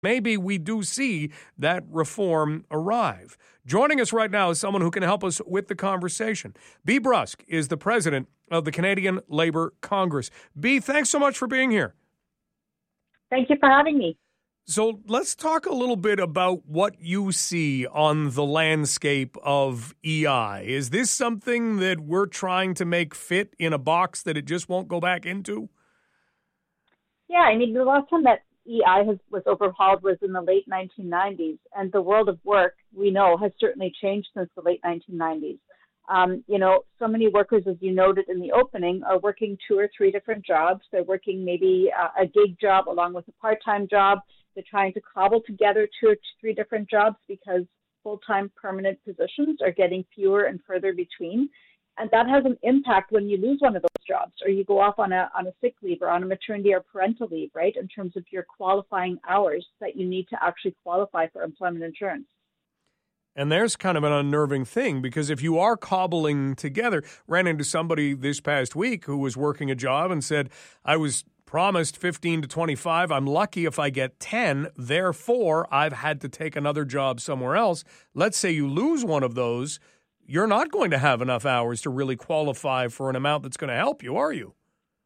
maybe we do see that reform arrive. Joining us right now is someone who can help us with the conversation. Bea Brusk is the president of the Canadian Labour Congress. Bea, thanks so much for being here. Thank you for having me. So let's talk a little bit about what you see on the landscape of EI. Is this something that we're trying to make fit in a box that it just won't go back into? Yeah, I mean, the last time that EI was overhauled was in the late 1990s, and the world of work, we know, has certainly changed since the late 1990s. So many workers, as you noted in the opening, are working 2 or 3 different jobs. They're working maybe a gig job along with a part-time job. They're trying to cobble together 2 or 3 different jobs because full-time permanent positions are getting fewer and further between. And that has an impact when you lose one of those jobs or you go off on a sick leave or on a maternity or parental leave, right, in terms of your qualifying hours that you need to actually qualify for employment insurance. And there's kind of an unnerving thing, because if you are cobbling together, ran into somebody this past week who was working a job and said, I was promised 15 to 25. I'm lucky if I get 10. Therefore, I've had to take another job somewhere else. Let's say you lose one of those. You're not going to have enough hours to really qualify for an amount that's going to help you, are you?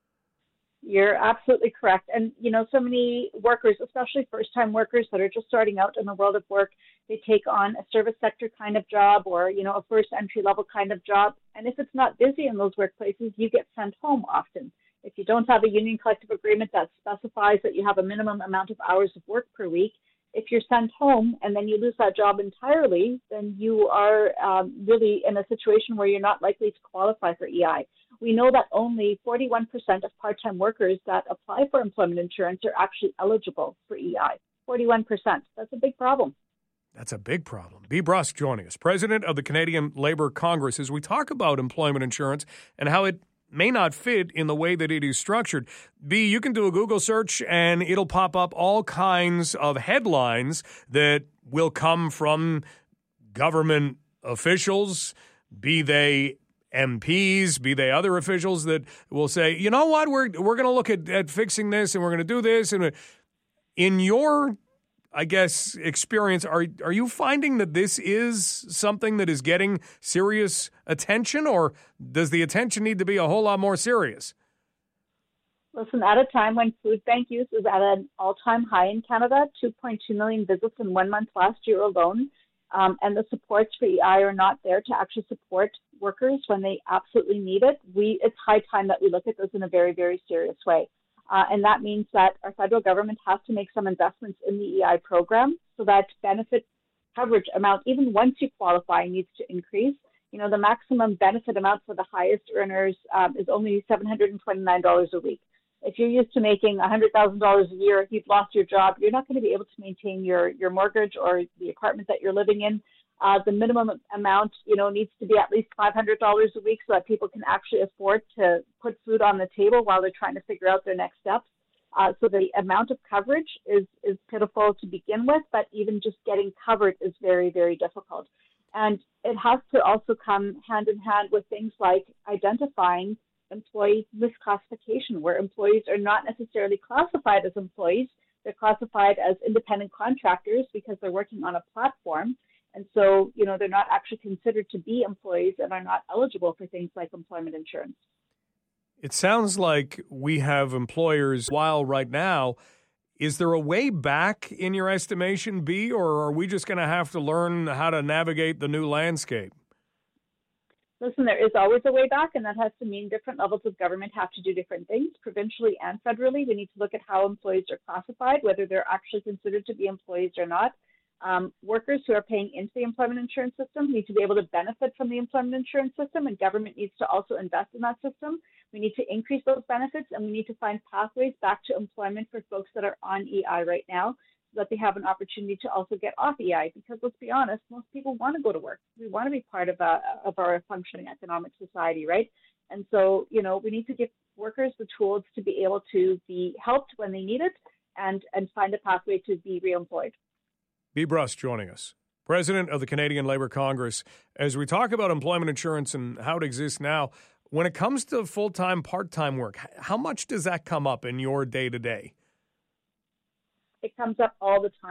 You're absolutely correct. And, so many workers, especially first-time workers that are just starting out in the world of work, they take on a service sector kind of job or, a first entry-level kind of job. And if it's not busy in those workplaces, you get sent home often. If you don't have a union collective agreement that specifies that you have a minimum amount of hours of work per week, if you're sent home and then you lose that job entirely, then you are really in a situation where you're not likely to qualify for EI. We know that only 41% of part-time workers that apply for employment insurance are actually eligible for EI. 41%. That's a big problem. That's a big problem. Bea Brusk joining us, president of the Canadian Labour Congress, as we talk about employment insurance and how it may not fit in the way that it is structured. Bea, you can do a Google search and it'll pop up all kinds of headlines that will come from government officials, be they MPs, be they other officials, that will say, you know what, we're going to look at fixing this and we're going to do this. And in your, I guess, experience, are you finding that this is something that is getting serious attention, or does the attention need to be a whole lot more serious? Listen, at a time when food bank use is at an all-time high in Canada, 2.2 million visits in 1 month last year alone, and the supports for EI are not there to actually support workers when they absolutely need it, it's high time that we look at this in a very, very serious way. And that means that our federal government has to make some investments in the EI program so that benefit coverage amount, even once you qualify, needs to increase. The maximum benefit amount for the highest earners is only $729 a week. If you're used to making $100,000 a year, if you've lost your job, you're not going to be able to maintain your mortgage or the apartment that you're living in. The minimum amount, needs to be at least $500 a week so that people can actually afford to put food on the table while they're trying to figure out their next steps. So the amount of coverage is pitiful to begin with, but even just getting covered is very, very difficult. And it has to also come hand in hand with things like identifying employee misclassification, where employees are not necessarily classified as employees. They're classified as independent contractors because they're working on a platform. And so, they're not actually considered to be employees and are not eligible for things like employment insurance. It sounds like we have employers wild right now. Is there a way back in your estimation, Bea, or are we just going to have to learn how to navigate the new landscape? Listen, there is always a way back, and that has to mean different levels of government have to do different things, provincially and federally. We need to look at how employees are classified, whether they're actually considered to be employees or not. Workers who are paying into the employment insurance system need to be able to benefit from the employment insurance system, and government needs to also invest in that system. We need to increase those benefits, and we need to find pathways back to employment for folks that are on EI right now so that they have an opportunity to also get off EI. Because let's be honest, most people want to go to work. We want to be part of our functioning economic society, right? And so, we need to give workers the tools to be able to be helped when they need it and find a pathway to be reemployed. Bea Brusk joining us, president of the Canadian Labour Congress. As we talk about employment insurance and how it exists now, when it comes to full-time, part-time work, how much does that come up in your day-to-day? It comes up all the time.